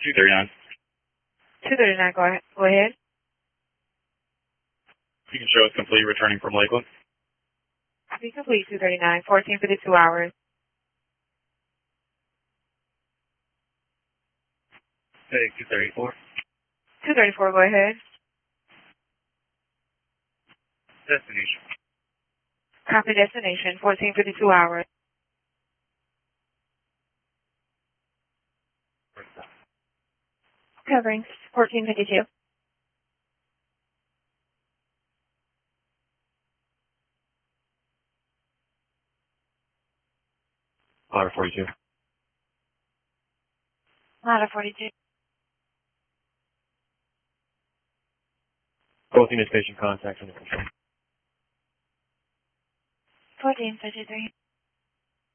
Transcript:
239. 239, go ahead. You can show us complete returning from Lakeland. Be complete, 239, 1452 hours. Take 234. 234, go ahead. Destination. Copy destination, 1452 hours. Covering 1452. Ladder 42. Ladder 42. Both unit station contact under control. 1453.